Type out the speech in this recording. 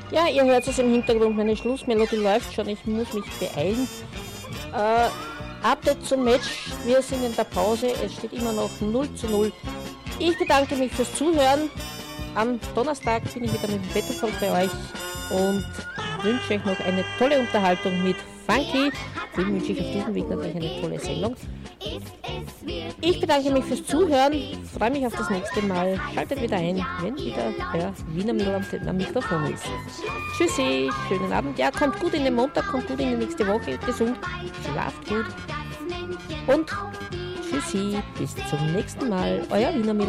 Ja, ihr hört es im Hintergrund, meine Schlussmelodie läuft schon, ich muss mich beeilen. Update zum Match, wir sind in der Pause, es steht immer noch 0:0. Ich bedanke mich fürs Zuhören. Am Donnerstag bin ich wieder mit dem Battlefield bei euch und wünsche euch noch eine tolle Unterhaltung mit Funky. Dem wünsche ich auf diesem Weg natürlich eine tolle Sendung. Ich bedanke mich fürs Zuhören, freue mich auf das nächste Mal. Schaltet wieder ein, wenn wieder der Wiener Müller am Mikrofon ist. Tschüssi, schönen Abend. Ja, kommt gut in den Montag, kommt gut in die nächste Woche, gesund, schlaft gut und tschüssi, bis zum nächsten Mal. Euer Wiener Müller.